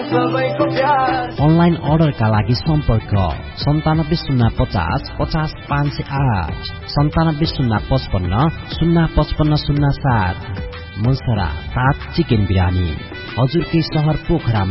Online अर्डरका लागि सम्पर्क 9705050508 970555055507। मुलसरा 7 चिकन बिरानी हजुरकै शहर पोखरामा